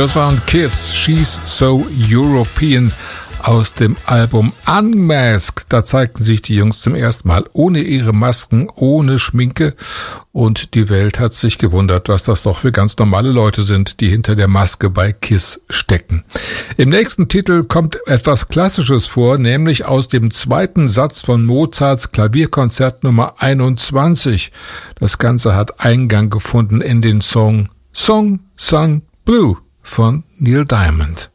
Das waren Kiss, She's So European aus dem Album Unmasked. Da zeigten sich die Jungs zum ersten Mal ohne ihre Masken, ohne Schminke. Und die Welt hat sich gewundert, was das doch für ganz normale Leute sind, die hinter der Maske bei Kiss stecken. Im nächsten Titel kommt etwas Klassisches vor, nämlich aus dem zweiten Satz von Mozarts Klavierkonzert Nummer 21. Das Ganze hat Eingang gefunden in den Song Sung Blue von Neil Diamond.